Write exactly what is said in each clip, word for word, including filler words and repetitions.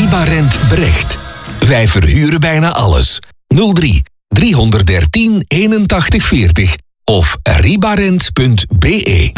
Ribarent Brecht. Wij verhuren bijna alles. nul drie driehonderddertien eenentachtig veertig of ribarent punt be.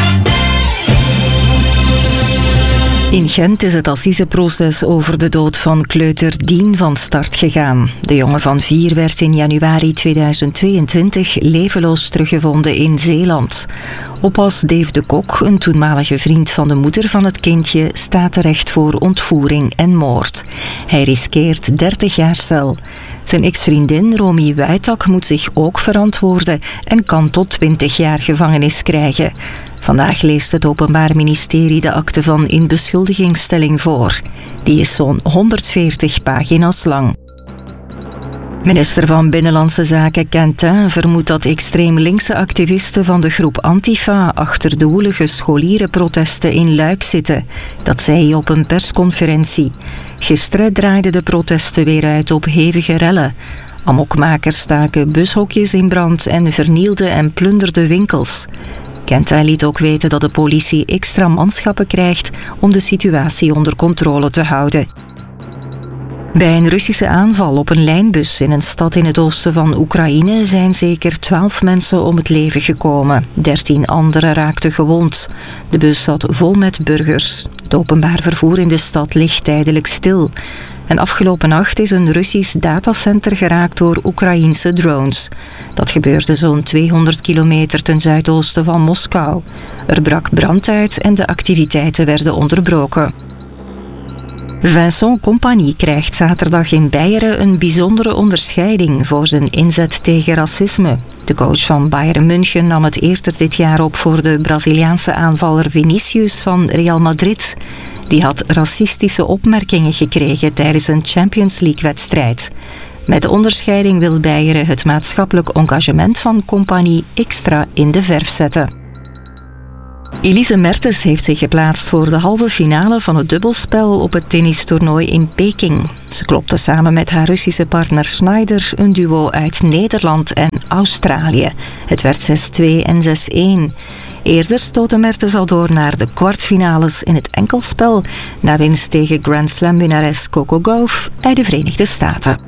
In Gent is het assiseproces over de dood van kleuter Dien van start gegaan. De jongen van vier werd in januari tweeduizend tweeëntwintig levenloos teruggevonden in Zeeland. Oppas Dave de Kok, een toenmalige vriend van de moeder van het kindje, staat terecht voor ontvoering en moord. Hij riskeert dertig jaar cel. Zijn ex-vriendin Romy Wuitak moet zich ook verantwoorden en kan tot twintig jaar gevangenis krijgen. Vandaag leest het Openbaar Ministerie de akte van inbeschuldigingsstelling voor. Die is zo'n honderdveertig pagina's lang. Minister van Binnenlandse Zaken Quentin vermoedt dat extreem linkse activisten van de groep Antifa achter de woelige scholierenprotesten in Luik zitten. Dat zei hij op een persconferentie. Gisteren draaiden de protesten weer uit op hevige rellen. Amokmakers staken bushokjes in brand en vernielden en plunderden winkels. Quentin liet ook weten dat de politie extra manschappen krijgt om de situatie onder controle te houden. Bij een Russische aanval op een lijnbus in een stad in het oosten van Oekraïne zijn zeker twaalf mensen om het leven gekomen. Dertien anderen raakten gewond. De bus zat vol met burgers. Het openbaar vervoer in de stad ligt tijdelijk stil. En afgelopen nacht is een Russisch datacenter geraakt door Oekraïense drones. Dat gebeurde zo'n tweehonderd kilometer ten zuidoosten van Moskou. Er brak brand uit en de activiteiten werden onderbroken. Vincent Kompany krijgt zaterdag in Beieren een bijzondere onderscheiding voor zijn inzet tegen racisme. De coach van Bayern München nam het eerder dit jaar op voor de Braziliaanse aanvaller Vinicius van Real Madrid. Die had racistische opmerkingen gekregen tijdens een Champions League-wedstrijd. Met de onderscheiding wil Beieren het maatschappelijk engagement van Kompany extra in de verf zetten. Elise Mertens heeft zich geplaatst voor de halve finale van het dubbelspel op het tennistoernooi in Peking. Ze klopte samen met haar Russische partner Schneider een duo uit Nederland en Australië. Het werd zes twee en zes een. Eerder stootte Mertens al door naar de kwartfinales in het enkelspel, na winst tegen Grand Slam-winnares Coco Gauff uit de Verenigde Staten.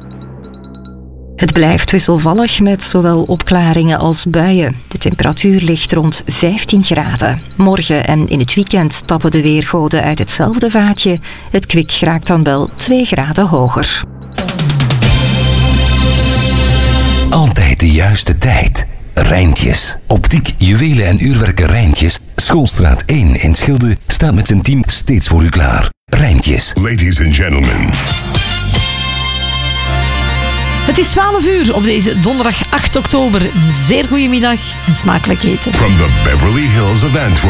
Het blijft wisselvallig met zowel opklaringen als buien. De temperatuur ligt rond vijftien graden. Morgen en in het weekend tappen de weergoden uit hetzelfde vaatje. Het kwik raakt dan wel twee graden hoger. Altijd de juiste tijd. Rijntjes. Optiek, juwelen en uurwerken Rijntjes. Schoolstraat één in Schilde staat met zijn team steeds voor u klaar. Rijntjes. Ladies and gentlemen. Het is twaalf uur op deze donderdag acht oktober. Een zeer goede middag en smakelijk eten. From the Beverly Hills of Antwerp.